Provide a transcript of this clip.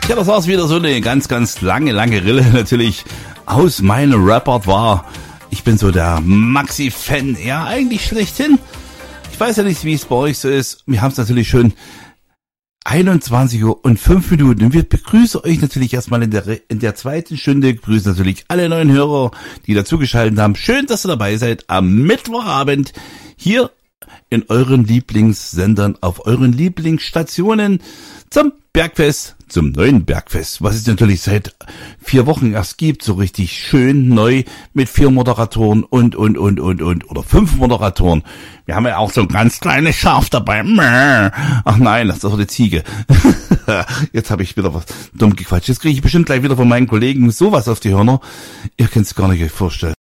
Ja, das war's wieder, so eine ganz, ganz lange Rille natürlich aus meinem Repertoire. Ich bin so der Maxi-Fan, ja, eigentlich schlechthin. Ich weiß ja nicht, wie es bei euch so ist. Wir haben es natürlich schon 21:05 Uhr und wir begrüßen euch natürlich erstmal in der zweiten Stunde. Grüßen natürlich alle neuen Hörer, die dazugeschaltet haben. Schön, dass ihr dabei seid am Mittwochabend hier in euren Lieblingssendern, auf euren Lieblingsstationen zum Bergfest, zum neuen Bergfest, was es natürlich seit 4 Wochen erst gibt, so richtig schön neu mit 4 Moderatoren und oder 5 Moderatoren. Wir haben ja auch so ein ganz kleines Schaf dabei. Ach nein, das ist doch eine Ziege. Jetzt habe ich wieder was dumm gequatscht. Jetzt kriege ich bestimmt gleich wieder von meinen Kollegen sowas auf die Hörner. Ihr könnt es gar nicht euch vorstellen.